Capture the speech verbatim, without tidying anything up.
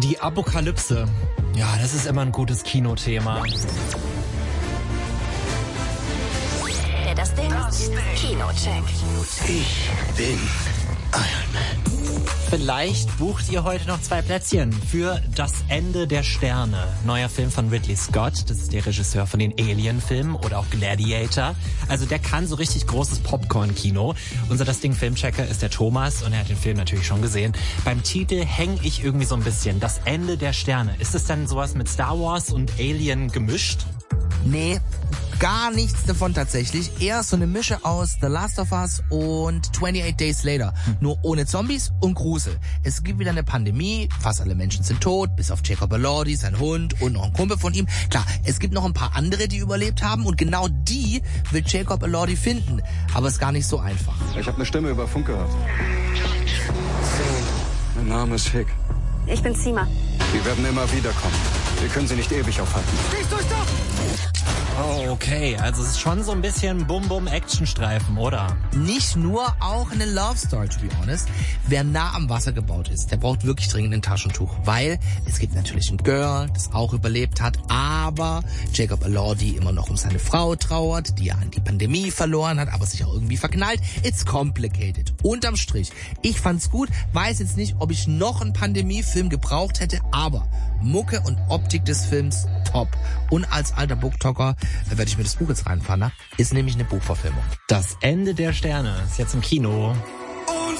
Die Apokalypse. Ja, das ist immer ein gutes Kinothema. Wer das Ding? Kinocheck. Ich bin Iron Man. Vielleicht bucht ihr heute noch zwei Plätzchen für Das Ende der Sterne. Neuer Film von Ridley Scott. Das ist der Regisseur von den Alien-Filmen oder auch Gladiator. Also der kann so richtig großes Popcorn-Kino. Unser Das Ding Filmchecker ist der Thomas und er hat den Film natürlich schon gesehen. Beim Titel hänge ich irgendwie so ein bisschen. Das Ende der Sterne. Ist es dann sowas mit Star Wars und Alien gemischt? Nee, gar nichts davon tatsächlich. Eher so eine Mische aus The Last of Us und twenty-eight Days Later. Hm. Nur ohne Zombies und Grusel. Es gibt wieder eine Pandemie, fast alle Menschen sind tot, bis auf Jacob Elordi, sein Hund und noch ein Kumpel von ihm. Klar, es gibt noch ein paar andere, die überlebt haben und genau die will Jacob Elordi finden. Aber es ist gar nicht so einfach. Ich habe eine Stimme über Funk gehört. Mein Name ist Hick. Ich bin Sima. Die werden immer wieder kommen. Wir können sie nicht ewig aufhalten. Oh, okay. Also es ist schon so ein bisschen Bum-Bum-Action-Streifen, oder? Nicht nur, auch eine Love Story, to be honest. Wer nah am Wasser gebaut ist, der braucht wirklich dringend ein Taschentuch. Weil es gibt natürlich ein Girl, das auch überlebt hat, aber Jacob Elordi immer noch um seine Frau trauert, die er an die Pandemie verloren hat, aber sich auch irgendwie verknallt. It's complicated. Unterm Strich, ich fand's gut, weiß jetzt nicht, ob ich noch einen Pandemiefilm gebraucht hätte, aber Mucke und Optik des Films top. Und als alter Booktalker werde ich mir das Buch jetzt reinfahren. Ne? Ist nämlich eine Buchverfilmung. Das Ende der Sterne ist jetzt im Kino.